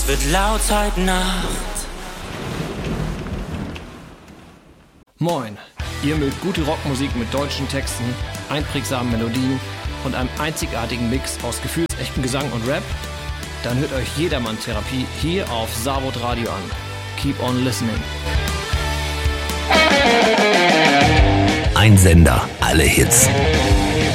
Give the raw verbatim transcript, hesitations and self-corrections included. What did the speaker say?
Es wird laut heute Nacht. Moin, ihr mögt gute Rockmusik mit deutschen Texten, einprägsamen Melodien und einem einzigartigen Mix aus gefühlsechten Gesang und Rap? Dann hört euch Jedermann-Therapie hier auf Savod Radio an. Keep on listening. Ein Sender, alle Hits.